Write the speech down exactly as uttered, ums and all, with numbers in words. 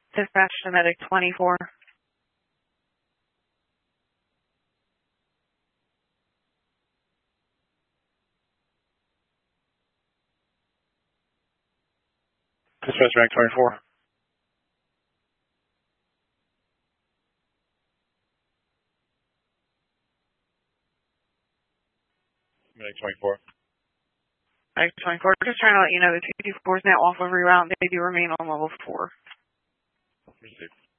Dispatch to Medic twenty-four. Dispatch Medic twenty-four. Medic twenty-four. Medic twenty-four. Just trying to let you know the two two four is now off of reroute. They do remain on level four. Received.